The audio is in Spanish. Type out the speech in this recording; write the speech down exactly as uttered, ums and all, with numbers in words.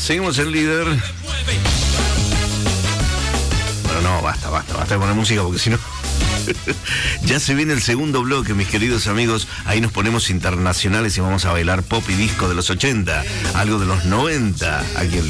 seguimos en líder. Bueno, no, basta, basta, basta de poner música porque si no... Ya se viene el segundo bloque, mis queridos amigos. Ahí nos ponemos internacionales y vamos a bailar pop y disco de los ochenta, algo de los noventa, aquí en